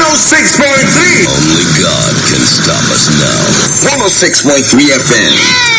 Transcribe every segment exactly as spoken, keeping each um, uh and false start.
oh six point three. Only God can stop us now. one oh six point three F M.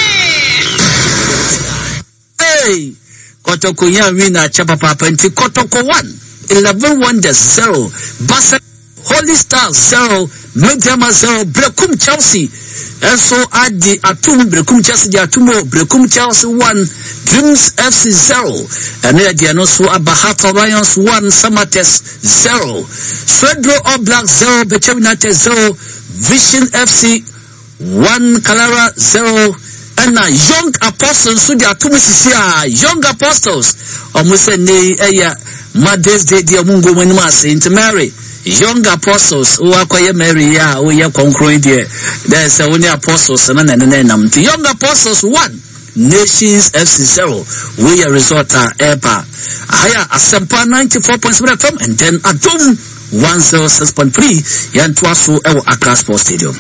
Hey, Kotoko Yamina Chapapa Penti Kotoko one, eleven Wonders zero, Basa Holy Star zero, Mediama zero, Brekum Chelsea. And so at the Atum Brekum Chelsea, the Atumo Brekum Chelsea one, Dreams F C zero, and there the Anosu Abahata Lions one, Samates zero, Swedro All Black zero, Bechavinates zero, Vision F C one, Kalara zero, and now Young Apostles, so the Atumisia, Young Apostles, almost a day, a Mother's Day, the Mungo Wenma Saint Mary. Young Apostles who are quite Mary, yeah, we are concurring there. There's only apostles and then Young Apostles one, Nations F C zero, we are resort Epa. Higher Asempa ninety-four point seven F M and then Atom one oh six point three, Yantuasu El Accra Sports Stadium.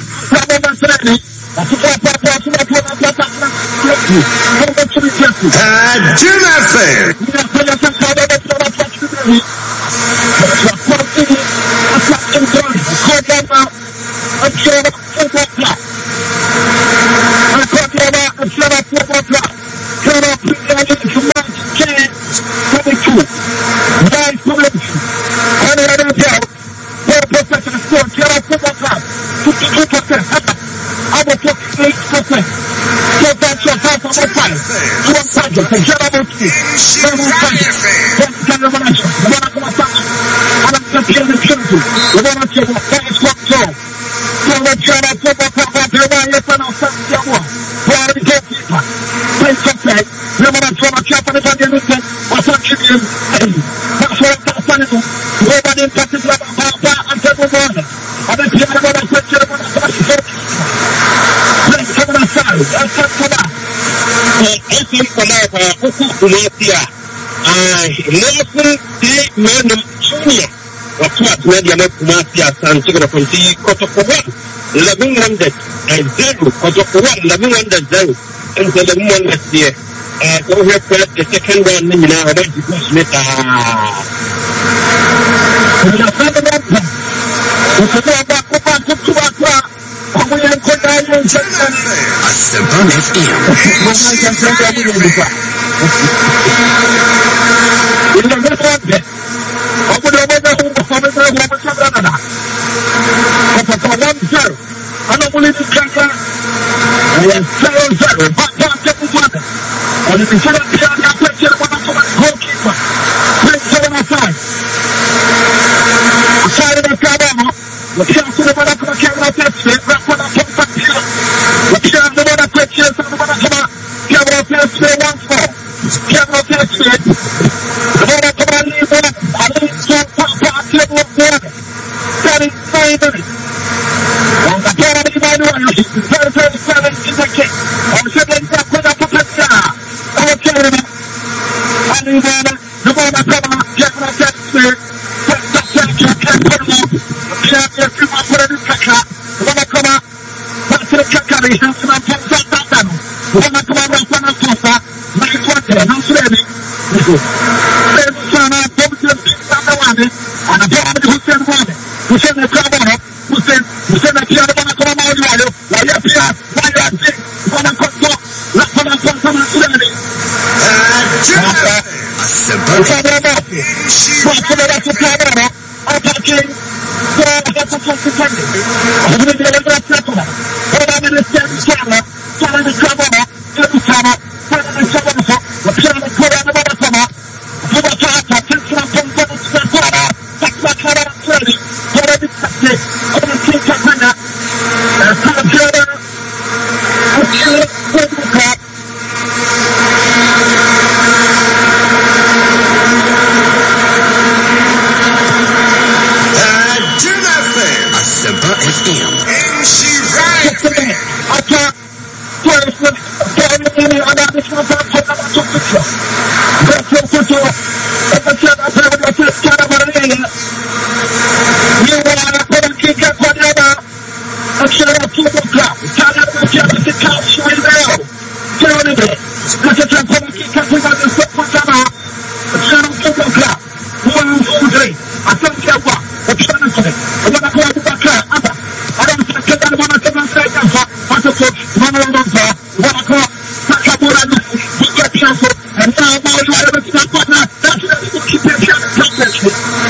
Media Kumasia San Chicken from the Kotoko one, eleven hundred and zero, Kotoko one, eleven hundred zero, and the one that's there. Uh, go here first, the second one, you know, about to push me.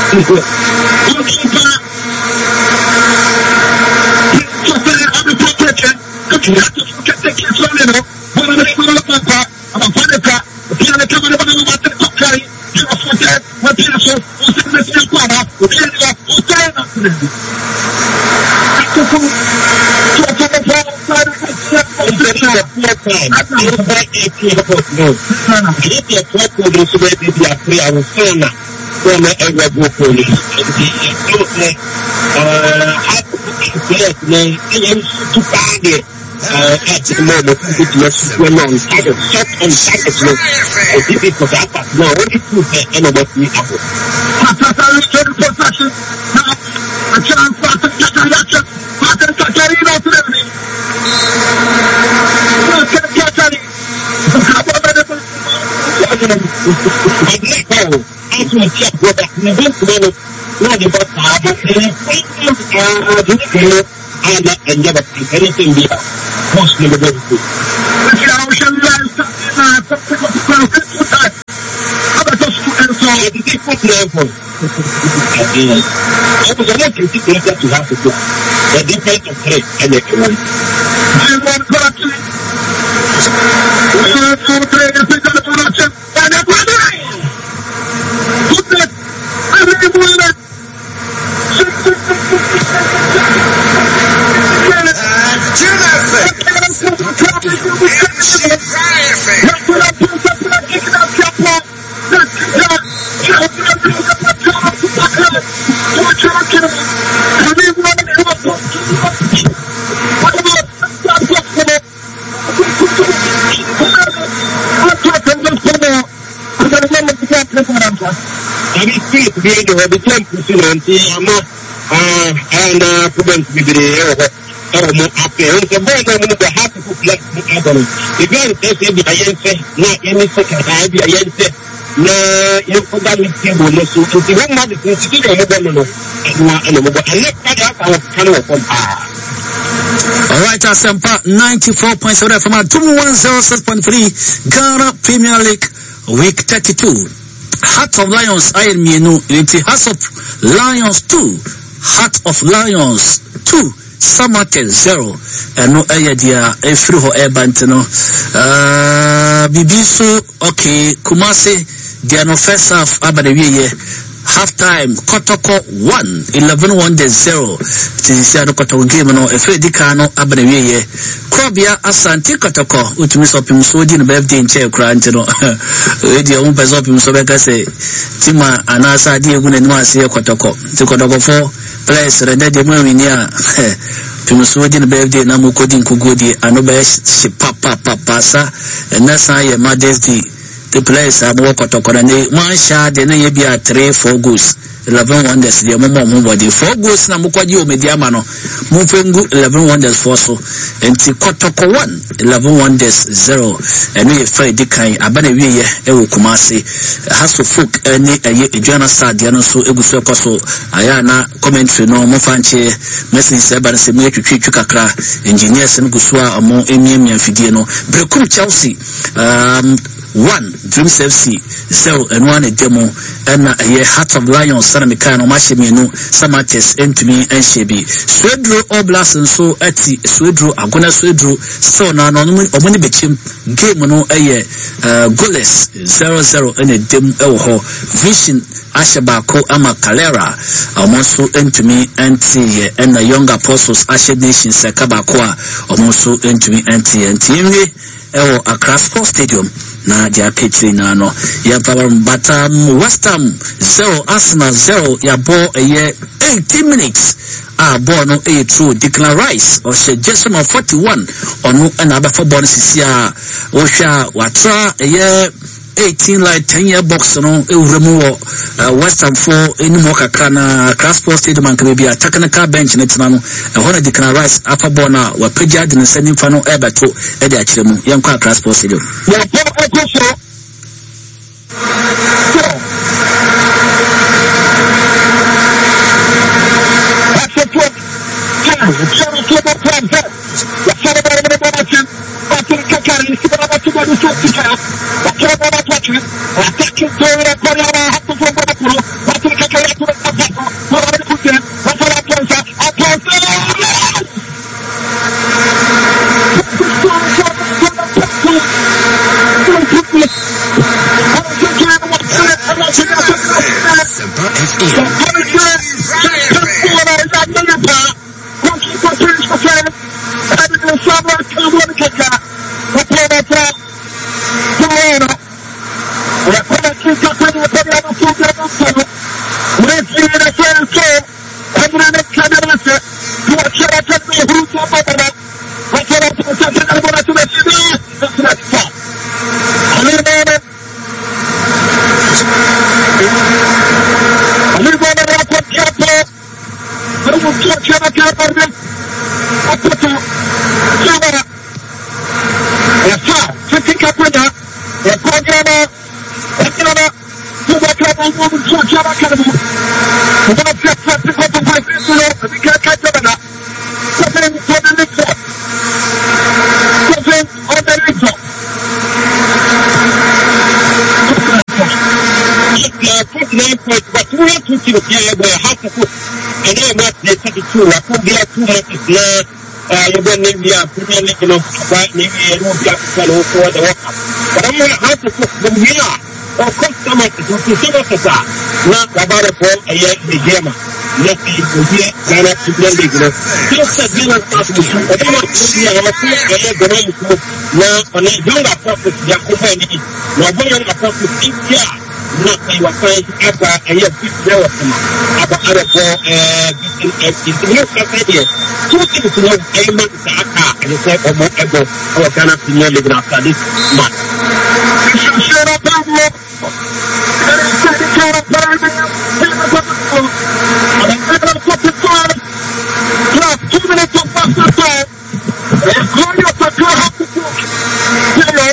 Former Edward Police, and the closely had to name to find it at the moment, which was well on target, shot on target, as if it was up, no, only two and about the apple. A chance for the Catarina, Father Catarina, to check what that event was not about and and never anything beyond most university. I was a little to have to do the difference of trade and economy. I want corruption. We want to trade and pick up the corruption and economy. Put that, I really want that. Do that Kami speak video the temple nanti ama ah ana problem video kalau mau apa yang sebenarnya mau bahas itu plus ada event saya biayense na ini sekarang biayense na yang kodam itu boleh suatu tiga mada itu juga ada loh ana ana mau ana pada kalau kalau pompa. All right, Asempa ninety-four point seven F M at one oh six point three Ghana Premier League Week thirty-two. Heart of Lions Iron Mienu into Heart of Lions two, Heart of Lions two, Samate zero, and no idea if through her air bantino. Uh, Bibisu, okay, Kumasi, the no first half, Abadawiye. Half time, Kotoko one, eleven one de zero. Tisiano Kotoko game no, a Freddy Cano, Abanawiye. Krobia Asante Kotoko, which Miss Opim Sodi in birthday in Chair Crantino. Radio Umpers Opim Sobeka say, Tima Anasa Diagun and Masi Kotoko. The Kotoko four players, Rene de Mominia. Pimusodi in birthday, Namukodin Kugudi, Anobesh, Papa Pasa, and Nasa, your Mother's Day. The players are more Kotokorane, one shot, and then you be at three, four goals, eleven wonders, the Momo Mubadi, four goals, Namukwadi, Mediamano, Mufungu, eleven wonders, four so, and Tikotoko one, eleven wonders, zero, and we afraid Dikai, Abanawi, Ewu Kumasi, has to folk any a Joanna Sadiano, so Ebusokoso, Ayana, commentary, no Mofanche, Messi Saban, Semi, Chukakra, engineers and Gusua, among Emi and Fidiano, Brekum Chelsea, um, one Dreams F C zero and one a demo and a year Heart of Lions Sanamikano Mashimino Samates Entumi and Shebi Swedro Oblast and so eti Swedro Agona Swedro so now no omuni bechim game no a year uh goalless zero zero and a demo elho Vision Ashabako Ama Kalera Omonso Entumi and T and the Young Apostles Ashe Nation Sakabakoa Omonso Entumi and T and T Ewo Accra Sports Stadium na dia petri na no ya power Batam West Ham zero Arsenal zero ya ball a year eighteen minutes ah ball no a true Declan Rice or she just from forty-one onu and aba for ball sisia wo hwa watra a year eighteen like ten year box no e wuremu uh, West Ham for any more kakana transport stadium and can be a technical bench net na no e hona Declan Rice afa ball na wa pagya de sending fa no e beto e de akiremu yankwa transport stadium ya pop ekoso Attacking you don't need me up, you don't need to fight me, and won't be up to follow for the work. But I'm going to have to put them here. Of course, some of the people are not about a phone, a year, the game. Let's see, here, Ghana to the league. Just as you are talking, I don't want to be a year going now on a younger purpose, they are company. Now, when you're a purpose, India. Not I was trying to have a year before about other for it's a new strategy. Two things to know a month to Aka and it's like a month ago, our Ghana Premier League after this month. Shut up, Pablo! Two minutes of faster time. Call your patrol to do.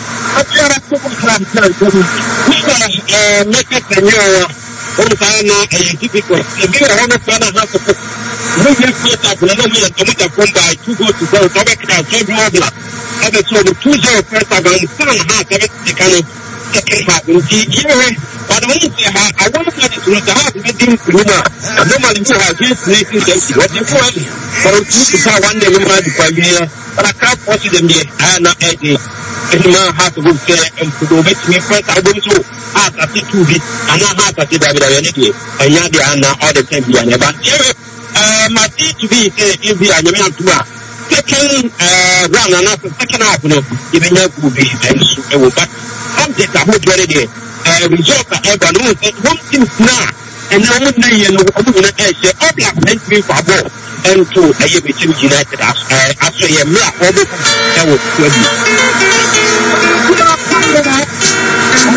Uh, make it a new one, typical. If you are honest, I have to put moving up, and then you commit a phone by two go to go, Tomek, and so global. And so the two zero first of all, seven half, the kind of second half. But I want to say, I want to say it was the half, it didn't do that. I normally do have just making them what you want. But I'm going to say one day, we might be quite here, but I can't watch them here. I am not eighty. And now have to go there and to go back to me first. I go to ask a two bit and I have to say that and yeah, they are now all the time here. But uh, my team to be if we are going to second uh, round and after second half, you know, even that would be a but subject I would get it. Uh, result ever know that one thing now and now one day you know, I'm going to say, all black men be for ball. And to a year between United as after a mere order that was